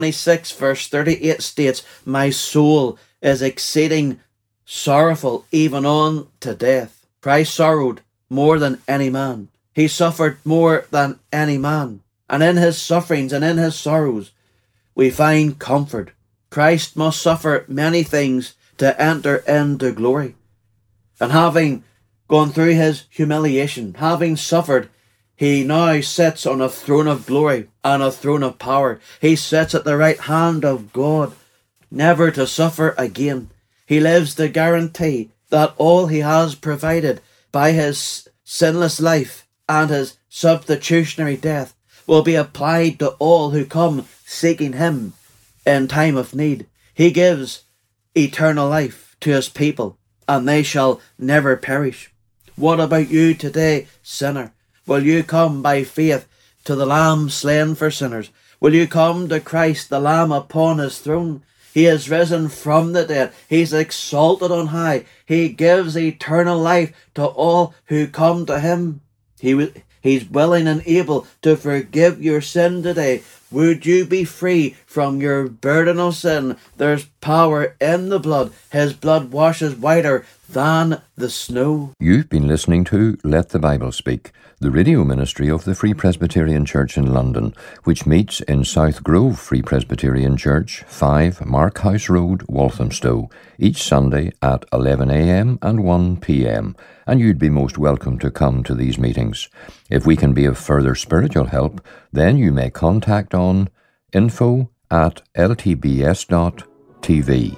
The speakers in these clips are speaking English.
26 verse 38 states, "My soul is exceeding sorrowful, even unto death." Christ sorrowed more than any man. He suffered more than any man. And in his sufferings and in his sorrows, we find comfort. Christ must suffer many things to enter into glory. And having gone through his humiliation, having suffered, he now sits on a throne of glory and a throne of power. He sits at the right hand of God, never to suffer again. He lives to guarantee that all he has provided by his sinless life and his substitutionary death will be applied to all who come seeking him in time of need. He gives eternal life to his people, and they shall never perish. What about you today, sinner? Will you come by faith to the Lamb slain for sinners? Will you come to Christ, the Lamb upon his throne? He is risen from the dead. He's exalted on high. He gives eternal life to all who come to him. He's willing and able to forgive your sin today. Would you be free from your burden of sin? There's power in the blood. His blood washes whiter than the snow. You've been listening to Let the Bible Speak, the radio ministry of the Free Presbyterian Church in London, which meets in South Grove Free Presbyterian Church, 5 Mark House Road, Walthamstow, each Sunday at 11 a.m. and 1 p.m, and you'd be most welcome to come to these meetings. If we can be of further spiritual help, then you may contact on info@ltbs.tv.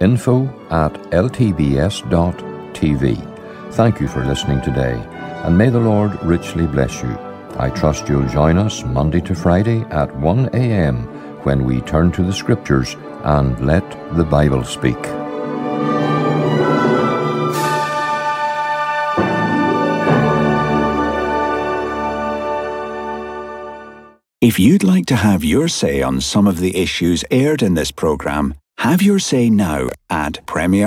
info@ltbs.tv. Thank you for listening today, and may the Lord richly bless you. I trust you'll join us Monday to Friday at 1 a.m. when we turn to the Scriptures and let the Bible speak. If you'd like to have your say on some of the issues aired in this programme, have your say now at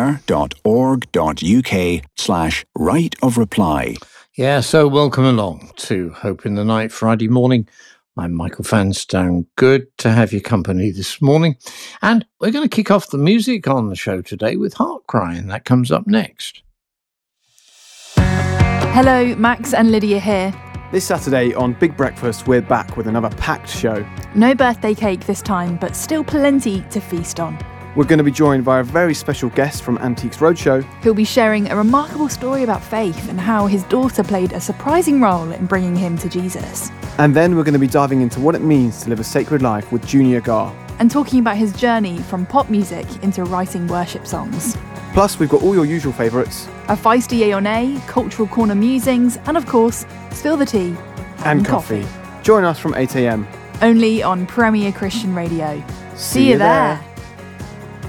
premier.org.uk/right of reply. Yeah, so welcome along to Hope in the Night Friday morning. I'm Michael Vanstone. Good to have your company this morning. And we're going to kick off the music on the show today with Heart Cry, and that comes up next. Hello, Max and Lydia here. This Saturday on Big Breakfast, we're back with another packed show. No birthday cake this time, but still plenty to feast on. We're going to be joined by a very special guest from Antiques Roadshow, who'll be sharing a remarkable story about faith and how his daughter played a surprising role in bringing him to Jesus. And then we're going to be diving into what it means to live a sacred life with Junior Gar, and talking about his journey from pop music into writing worship songs. Plus, we've got all your usual favourites. A feisty yay or nay, cultural corner musings, and of course, spill the tea and coffee. Join us from 8 a.m. only on Premier Christian Radio. See you there.